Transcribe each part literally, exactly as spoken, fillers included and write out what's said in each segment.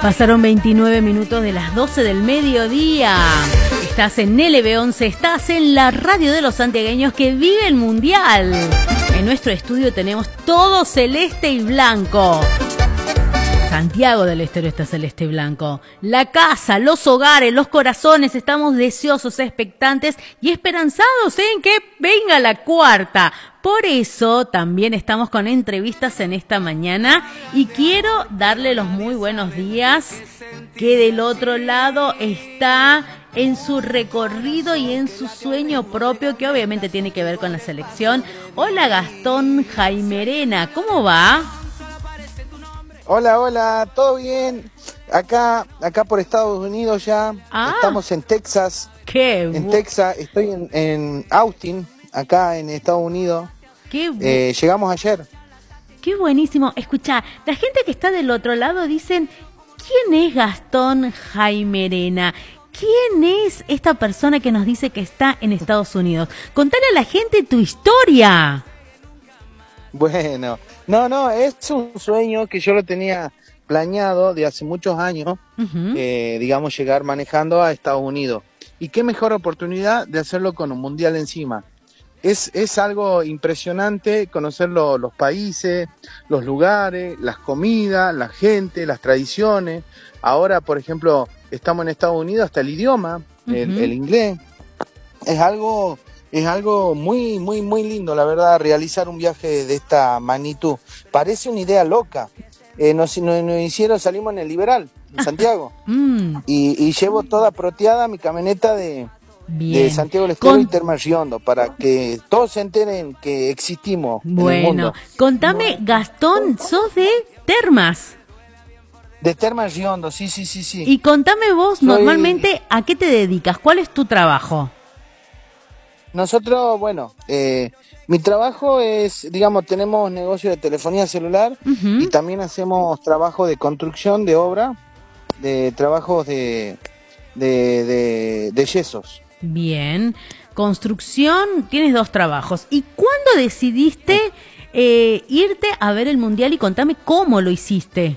Pasaron veintinueve minutos de las doce del mediodía. Estás en L B once, estás en la radio de los santiagueños que vive el Mundial. En nuestro estudio tenemos todo celeste y blanco. Santiago del Estero está celeste y blanco. La casa, los hogares, los corazones, estamos deseosos, expectantes y esperanzados en que venga la cuarta. Por eso también estamos con entrevistas en esta mañana y quiero darle los muy buenos días, que del otro lado está en su recorrido y en su sueño propio, que obviamente tiene que ver con la selección. Hola Gastón Jaimerena, ¿cómo va? Hola, hola, ¿todo bien? Acá, acá por Estados Unidos ya, ah, estamos en Texas. Qué en Texas, estoy en, en Austin, acá en Estados Unidos. Qué bu- eh, llegamos ayer. Qué buenísimo. Escuchá, la gente que está del otro lado dicen, ¿quién es Gastón Jaimerena? ¿Quién es esta persona que nos dice que está en Estados Unidos? Contale a la gente tu historia. Bueno, no, no, es un sueño que yo lo tenía planeado de hace muchos años, uh-huh. eh, digamos, llegar manejando a Estados Unidos. Y qué mejor oportunidad de hacerlo con un mundial encima. Es, es algo impresionante conocer lo, los países, los lugares, las comidas, la gente, las tradiciones. Ahora, por ejemplo, estamos en Estados Unidos, hasta el idioma, uh-huh. el, el inglés. Es algo... Es algo muy, muy, muy lindo, la verdad, realizar un viaje de esta magnitud. Parece una idea loca. Eh, nos, nos, nos hicieron, salimos en el Liberal, en Santiago. Mm. Y, y llevo toda proteada mi camioneta de, de Santiago del Estero Con... y Termas Riondo, para que todos se enteren que existimos bueno, en el mundo. Contame, Gastón, sos de Termas. De Termas Riondo, sí, sí, sí, sí. Y contame vos, Soy... normalmente, ¿a qué te dedicas? ¿Cuál es tu trabajo? Nosotros, bueno, eh, mi trabajo es, digamos, tenemos negocio de telefonía celular uh-huh. y también hacemos trabajo de construcción de obra, de trabajos de, de, de, de yesos. Bien, construcción, tienes dos trabajos. ¿Y cuándo decidiste eh, irte a ver el Mundial y contame cómo lo hiciste?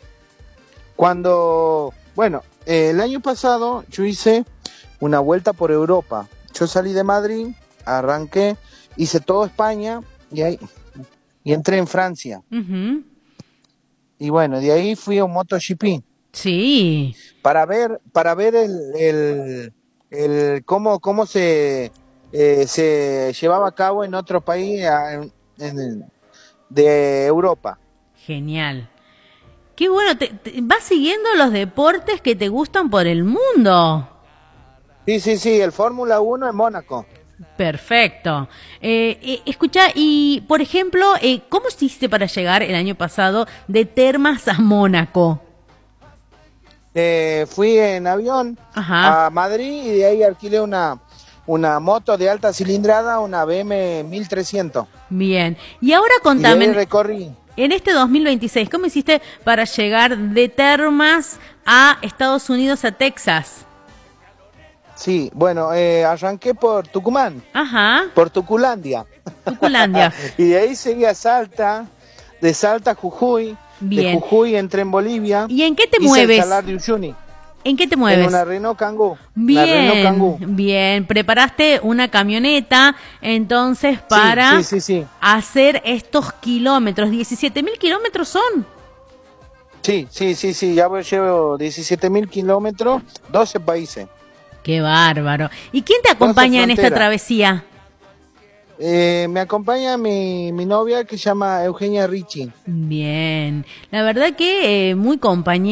Cuando, bueno, eh, el año pasado yo hice una vuelta por Europa. Yo salí de Madrid, arranqué, hice todo España y ahí y entré en Francia. Uh-huh. Y bueno, de ahí fui a un MotoGP. Sí. Para ver, para ver el, el, el cómo, cómo se, eh, se llevaba a cabo en otro país en, en, de Europa. Genial. Qué bueno, te, te, vas siguiendo los deportes que te gustan por el mundo. Sí, sí, sí, el Fórmula uno en Mónaco. Perfecto. Eh, eh, escucha, y por ejemplo, eh, ¿cómo hiciste para llegar el año pasado de Termas a Mónaco? Eh, fui en avión Ajá. a Madrid y de ahí alquilé una, una moto de alta cilindrada, una B M mil trescientos. Bien, y ahora contame, y de ahí recorrí. En este dos mil veintiséis, ¿cómo hiciste para llegar de Termas a Estados Unidos, a Texas? Sí, bueno, eh, arranqué por Tucumán, Ajá. por Tuculandia. Tuculandia. Y de ahí seguí a Salta, de Salta a Jujuy, Bien. de Jujuy entré en Bolivia. ¿Y en qué te mueves? El Salar de Uyuni. ¿En qué te mueves? En una Renault Kangoo. Bien, Renault Kangoo. bien. Preparaste una camioneta, entonces, para sí, sí, sí, sí. hacer estos kilómetros. ¿diecisiete mil kilómetros son? Sí, sí, sí, sí. Ya llevo diecisiete mil kilómetros, doce países. ¡Qué bárbaro! ¿Y quién te acompaña en esta travesía? Eh, me acompaña mi, mi novia que se llama Eugenia Ricci. Bien, la verdad que eh, muy compañera.